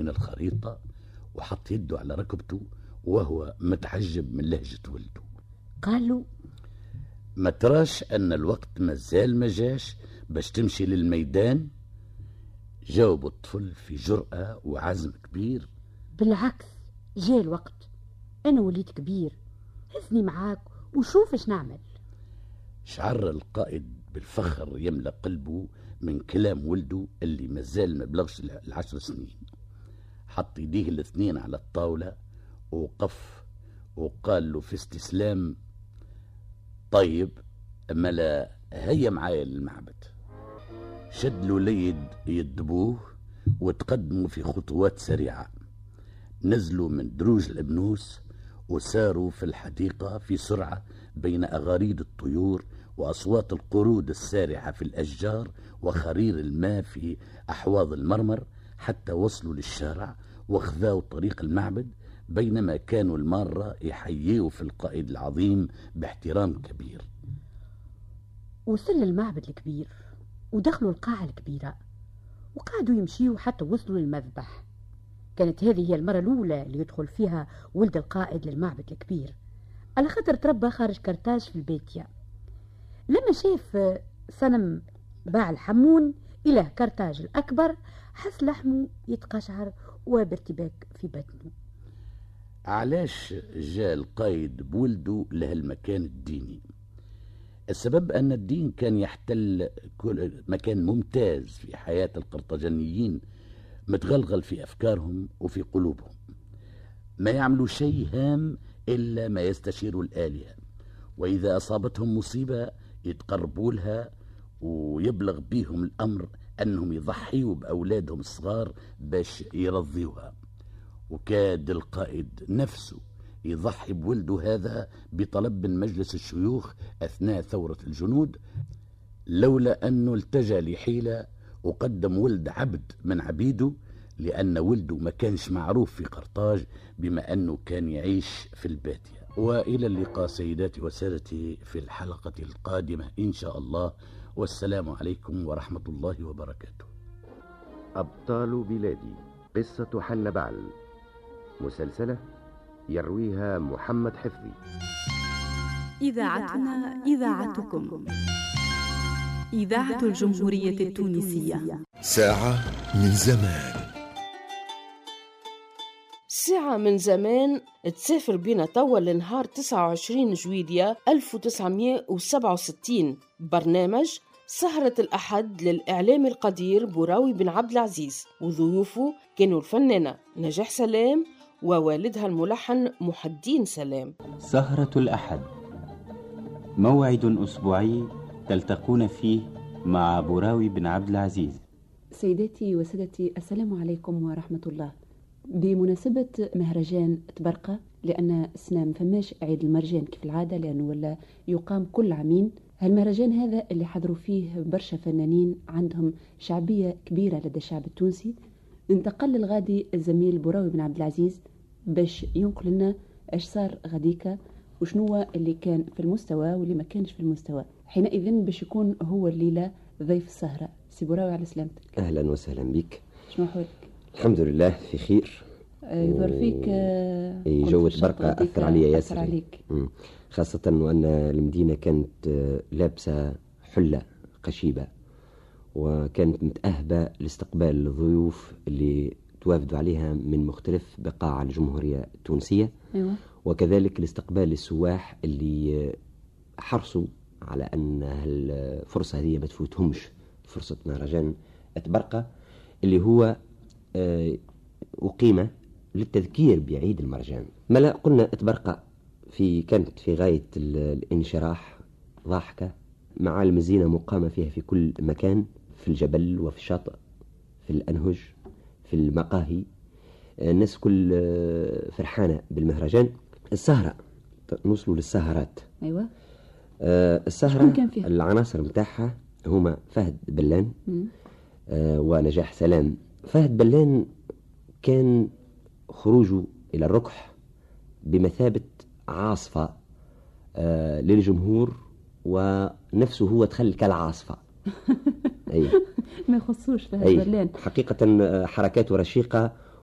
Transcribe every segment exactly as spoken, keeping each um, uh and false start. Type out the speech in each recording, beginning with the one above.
من الخريطة وحط يده على ركبته وهو متعجب من لهجة ولده. قال له: ما تراش أن الوقت مازال ما جاش باش تمشي للميدان؟ جاوب الطفل في جرأة وعزم كبير: بالعكس، جاء الوقت، أنا وليت كبير، هزني معاك وشوف ايش نعمل. شعر القائد بالفخر يملأ قلبه من كلام ولده اللي مازال ما بلغش العشر سنين. حط يديه الاثنين على الطاولة ووقف وقال له في استسلام: طيب، أما لا هيا معايا للمعبد. شد له ليد يدبوه وتقدموا في خطوات سريعة. نزلوا من دروج الابنوس وساروا في الحديقة في سرعة بين أغاريد الطيور وأصوات القرود السارحة في الأشجار وخرير الماء في أحواض المرمر، حتى وصلوا للشارع واخذوا طريق المعبد، بينما كانوا المارة يحييوا في القائد العظيم باحترام كبير. وصل المعبد الكبير ودخلوا القاعة الكبيرة وقعدوا يمشيوا حتى وصلوا للمذبح. كانت هذه هي المرة الأولى اللي يدخل فيها ولد القائد للمعبد الكبير، على خاطر تربى خارج كرتاج في البيتيا. لما شاف صنم باع الحمون إلى كرتاج الأكبر حس لحمه يتقشعر وبارتباك في بطنه. علاش جاء القائد بولده لهالمكان الديني؟ السبب أن الدين كان يحتل كل مكان ممتاز في حياة القرطاجنيين، متغلغل في أفكارهم وفي قلوبهم. ما يعملوا شيء هام إلا ما يستشيروا الآلهة، وإذا أصابتهم مصيبة يتقربوا لها ويبلغ بيهم الأمر أنهم يضحيوا بأولادهم الصغار باش يرضيوها. وكاد القائد نفسه يضحي بولده هذا بطلب من مجلس الشيوخ أثناء ثورة الجنود، لولا أنه التجأ لحيلة وقدم ولد عبد من عبيده، لأن ولده ما كانش معروف في قرطاج بما أنه كان يعيش في البادية. وإلى اللقاء سيداتي وسادتي في الحلقة القادمة إن شاء الله، والسلام عليكم ورحمة الله وبركاته. أبطال بلادي، قصة حن بعل، مسلسلة يرويها محمد حفظي. إذاعتنا إذاعتكم، إذاعة الجمهورية التونسية. ساعة من زمان. ساعة من زمان تسافر بنا توا لنهار تسعة وعشرين جويلية ألف وتسعمائة وسبعة وستين. برنامج سهرة الأحد للإعلام القدير بوراوي بن عبد العزيز، وضيوفه كانوا الفنانة نجاح سلام ووالدها الملحن محدين سلام. سهرة الأحد موعد أسبوعي تلتقون فيه مع بوراوي بن عبد العزيز. سيداتي وسادتي، السلام عليكم ورحمة الله. بمناسبة مهرجان تبرقة، لأن السنة مفماش عيد المرجان كيف العادة لأنه ولا يقام كل عامين، هالمهرجان هذا اللي حضروا فيه برشا فنانين عندهم شعبية كبيرة لدى الشعب التونسي. انتقل الغادي الزميل بوراوي بن عبد العزيز باش ينقل لنا ايش صار غاديكا وشنو اللي كان في المستوى واللي ما كانش في المستوى. حينئذ باش يكون هو الليلة ضيف السهرة. سي بوراوي على سلامتك. أهلا وسهلا بك. شنو حوالك؟ الحمد لله في خير. يظهر فيك آه جو تبرقة أثر علي ياسر، عليك. خاصة وأن المدينة كانت لابسة حلة قشيبة وكانت متأهبة لاستقبال الضيوف اللي توافدوا عليها من مختلف بقاع الجمهورية التونسية. أيوة. وكذلك لاستقبال السواح اللي حرصوا على أن الفرصة هذه ما تفوتهمش، فرصة مهرجان تبرقة اللي هو أقيم للتذكير بعيد المرجان. ملا قلنا تبرقة في كانت في غاية الانشراح، ضاحكة، معالم الزينة مقامة فيها في كل مكان، في الجبل وفي الشاطئ، في الأنهج، في المقاهي. الناس كل فرحانة بالمهرجان. السهرة نوصلوا للسهرات. أيوة. آه السهرة العناصر متاعها هما فهد بلان آه ونجاح سلام. فهد بلان كان خروجه إلى الركح بمثابة عاصفة آه للجمهور، ونفسه هو دخل كالعاصفة. أي ما يخصوش فهد بلان. حقيقة حركاته رشيقة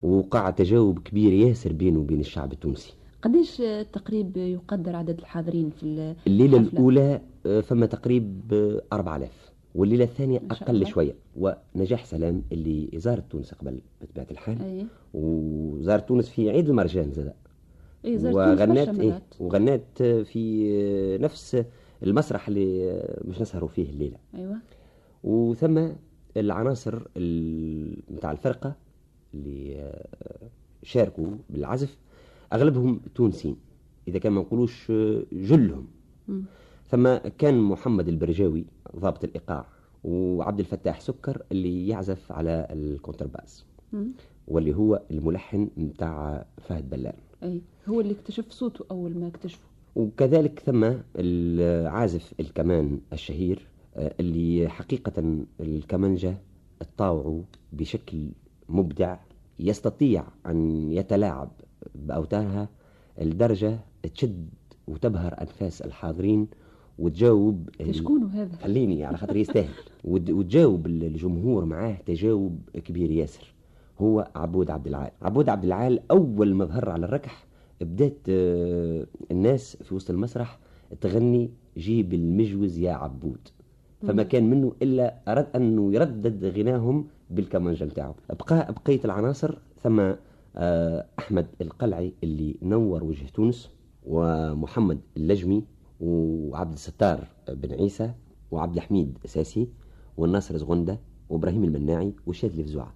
وقع تجاوب كبير ياسر بينه وبين الشعب التونسي. قديش تقريب يقدر عدد الحاضرين في الليلة الحفلة؟ الأولى فما تقريب أربعة آلاف، والليلة الثانية أقل شوية. ونجاح سلام اللي زارت تونس قبل بطبيعة الحال، أيه. وزارت تونس في عيد المرجان زاد، أيه وغنات إيه وغنات في نفس المسرح اللي مش نسهروا فيه الليلة. أيوة. وثم العناصر متاع الفرقة اللي شاركوا بالعزف أغلبهم تونسين، إذا كان ما نقولوش جلهم. م. ثم كان محمد البرجاوي ضابط الإيقاع، وعبد الفتاح سكر اللي يعزف على الكونترباس، م. واللي هو الملحن متاع فهد بلان. أي هو اللي اكتشف صوته أول ما اكتشفه. وكذلك ثم العازف الكمان الشهير اللي حقيقة الكمانجة الطاوع بشكل مبدع، يستطيع أن يتلاعب بأوتارها الدرجة تشد وتبهر أنفاس الحاضرين وتجاوب. شكونه هذا؟ خليني على خاطر يستاهل. وتجاوب الجمهور معاه تجاوب كبير ياسر. هو عبود عبد العال. عبود عبد العال أول ما ظهر على الركح بدأت الناس في وسط المسرح تغني جيب المجوز يا عبود، فما كان منه إلا أراد أنه يردد غناهم بالكمانجة متاعه. بقى بقية العناصر ثم أحمد القلعي اللي نور وجه تونس، ومحمد اللجمي، وعبد الستار بن عيسى، وعبد الحميد ساسي، والناصر زغندة، وإبراهيم المناعي، وشاذلي فزوعة،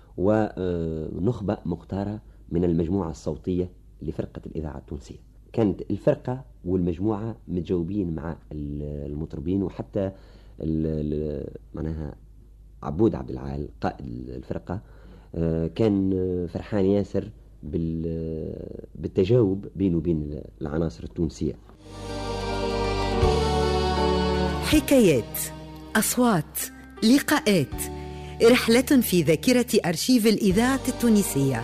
ونخبة مختارة من المجموعة الصوتية لفرقة الإذاعة التونسية. كانت الفرقة والمجموعة متجاوبين مع المطربين، وحتى معناها عبود عبد العال قائد الفرقة كان فرحان ياسر بالتجاوب بينه وبين العناصر التونسية. حكايات، أصوات، لقاءات، رحلة في ذاكرة أرشيف الإذاعة التونسية.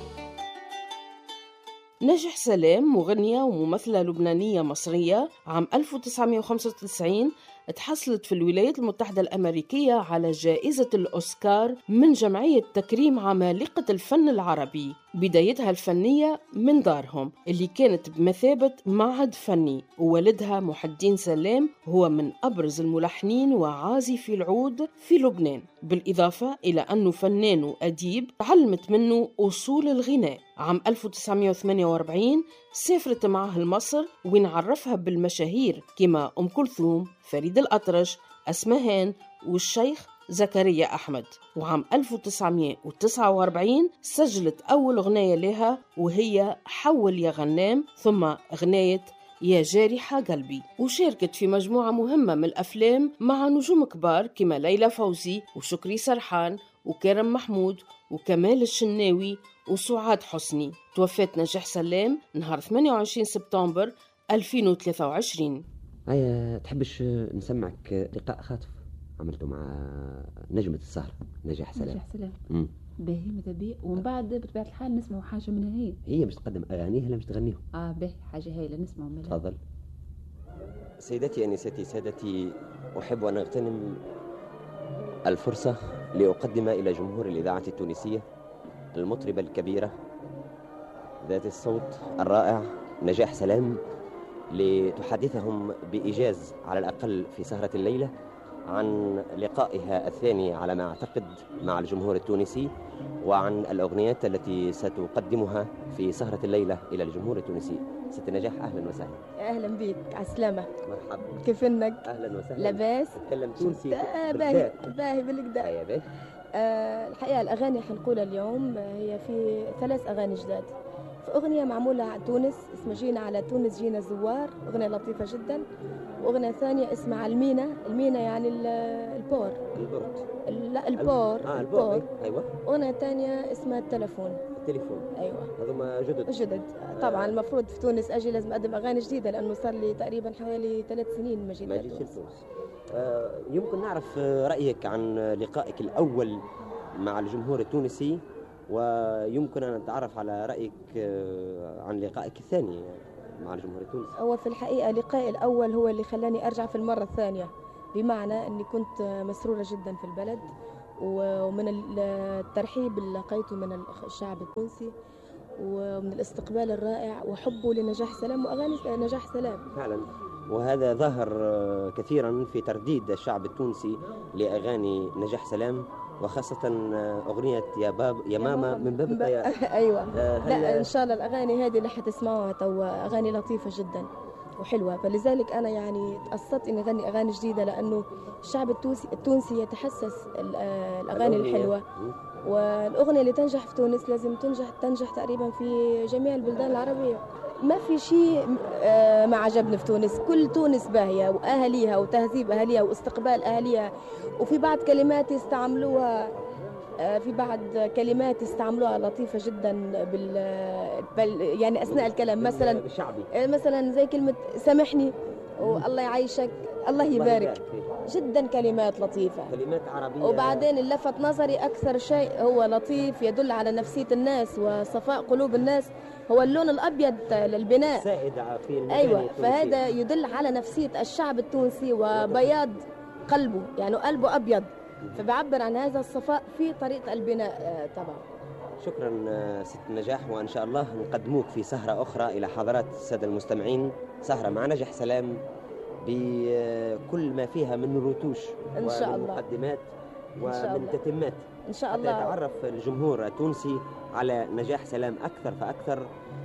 نجح سلام مغنية وممثلة لبنانية مصرية. عام ألف وتسعمائة وخمسة وتسعين تحصلت في الولايات المتحدة الأمريكية على جائزة الأوسكار من جمعية تكريم عمالقة الفن العربي. بدايتها الفنية من دارهم اللي كانت بمثابة معهد فني، ووالدها محي الدين سلام هو من أبرز الملحنين وعازفي العود في لبنان، بالإضافة إلى أنه فنان وأديب تعلمت منه أصول الغناء. عام ألف وتسعمائة وثمانية وأربعين سافرت معه لمصر وين عرفها بالمشاهير كما أم كلثوم، فريد الأطرش، أسمهان والشيخ زكريا أحمد. وعام ألف وتسعمائة وتسعة وأربعين سجلت أول أغنية لها وهي حول يا غنام، ثم أغنية يا جارحة قلبي. وشاركت في مجموعة مهمة من الأفلام مع نجوم كبار كما ليلى فوزي وشكري سرحان وكرم محمود وكمال الشناوي وسعاد حسني. توفت نجاح سلام نهار ثمانية وعشرين سبتمبر ألفين وثلاثة وعشرين. هيا تحبش نسمعك لقاء خاطف عملته مع نجمة السهرة نجاح سلام؟ نجاح سلام باهي ماذا بيه، ومن بعد بطبيعة الحال نسمعوا حاجة منها. هي هي مش تقدم أغانيها لا مش تغنيهم؟ آه باهي حاجة هايلة نسمعوا منها. تفضل. سيدتي أنستي سادتي، أحب أن أغتنم الفرصة لأقدم إلى جمهور الإذاعة التونسية المطربة الكبيرة ذات الصوت الرائع نجاح سلام، لتحدثهم بإيجاز على الأقل في سهرة الليلة عن لقائها الثاني على ما أعتقد مع الجمهور التونسي، وعن الأغنيات التي ستقدمها في سهرة الليلة إلى الجمهور التونسي. ست نجاح أهلا وسهلا. أهلا بك، على السلامة. مرحبا. كيف إنك؟ أهلا وسهلا. لاباس؟ تتكلم تونسي؟ آه باهي باهي بالكدا. أيوة باهي. آه الحقيقة الأغاني حنقولها اليوم هي في ثلاث أغاني جداد. في أغنية معمولة عن تونس اسمها جينا على تونس جينا زوار، أغنية لطيفة جدا. وأغنية ثانية اسمها المينا، المينا يعني البور. البورد. لا البور. آه البور. أيوة. أغنية ثانية اسمها التلفون. التليفون. أيوة. هذوما جدد. جدد. طبعا المفروض في تونس أجي لازم أقدم أغاني جديدة لأنه صار لي تقريبا حوالي ثلاث سنين ما جيت. ما جيتش لتونس. آه يمكن نعرف رأيك عن لقائك الأول مع الجمهور التونسي، ويمكن أن نتعرف على رأيك عن لقائك الثاني مع الجمهور التونسي. هو في الحقيقة لقائي الأول هو اللي خلاني أرجع في المرة الثانية، بمعنى أني كنت مسرورة جدا في البلد ومن الترحيب اللي لقيته من الشعب التونسي ومن الاستقبال الرائع وحبه لنجاح سلام وأغاني نجاح سلام. فعلا، وهذا ظهر كثيرا في ترديد الشعب التونسي لأغاني نجاح سلام، وخاصة أغنية يا باب يا ماما من باب الطيار. أيوة. لا إن شاء الله الأغاني هذه اللي حتسمعوها توا أغاني لطيفة جدا وحلوة، فلذلك أنا يعني تأسست إني أغني أغاني جديدة، لأنه الشعب التونسي التونسي يتحسس الأغاني الحلوة، والأغنية اللي تنجح في تونس لازم تنجح تنجح تقريبا في جميع البلدان العربية. ما في شيء ما عجبني في تونس، كل تونس باهية وأهليها وتهذيب أهليها واستقبال أهليها، وفي بعض كلمات يستعملوها في بعض كلمات يستعملوها لطيفة جدا بال... بال... يعني أثناء الكلام، مثلا مثلا زي كلمة سامحني والله يعيشك الله يبارك، جدا كلمات لطيفة، كلمات عربية. وبعدين اللي لفت نظري أكثر شيء هو لطيف يدل على نفسية الناس وصفاء قلوب الناس، هو اللون الأبيض للبناء سائد في أيوة التونسي. فهذا يدل على نفسية الشعب التونسي وبياض قلبه، يعني قلبه أبيض، فبعبر عن هذا الصفاء في طريقة البناء طبعا. شكرا ست نجاح، وإن شاء الله نقدموك في سهرة أخرى إلى حضرات السادة المستمعين، سهرة مع نجاح سلام بكل ما فيها من رتوش إن شاء ومن مقدمات ومن تتمات إن شاء الله، حتى يتعرف الجمهور التونسي على نجاح سلام أكثر فأكثر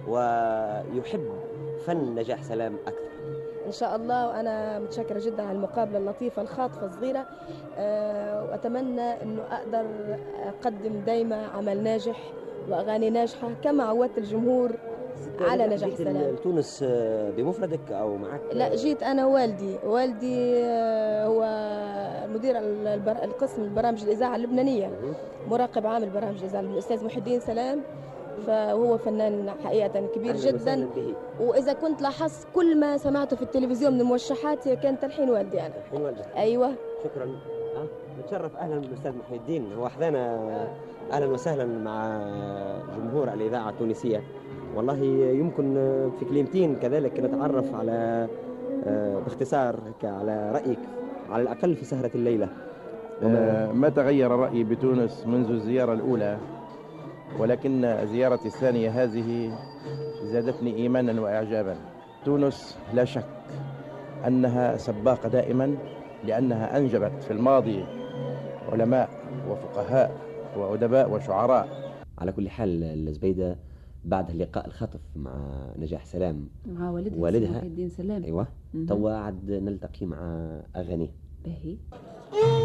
ويحب فن نجاح سلام أكثر إن شاء الله. وأنا متشكرة جدا على المقابلة اللطيفة الخاطفة الصغيرة، أه وأتمنى أنه أقدر أقدم دايما عمل ناجح وأغاني ناجحة كما عودت الجمهور على نجاح سلام. تونس بمفردك أو معك؟ لا، جيت أنا والدي والدي هو مدير القسم البرامج الإذاعة اللبنانية، مراقب عام البرامج الإذاعة الأستاذ محي الدين سلام، فهو فنان حقيقة كبير جدا، وإذا كنت لاحظت كل ما سمعته في التلفزيون من الموشحات كان تلحين والدي أنا. تلحين والدك. أيوة. شكرا. أه نتشرف. أهلا بالأستاذ محي الدين، هو أحدانا أهلا وسهلا مع جمهور الإذاعة التونسية. والله يمكن في كلمتين كذلك نتعرف على باختصار على رأيك على الأقل في سهرة الليلة. ما تغير رأيي بتونس منذ الزيارة الأولى، ولكن زيارتي الثانية هذه زادتني إيمانا وإعجابا. تونس لا شك أنها سباقة دائما، لأنها أنجبت في الماضي علماء وفقهاء وأدباء وشعراء. على كل حال الزبيدة بعد اللقاء الخاطف مع نجاح سلام مع والدها, والدها محي الدين سلام، أيوة توا عد نلتقي مع أغاني باهي.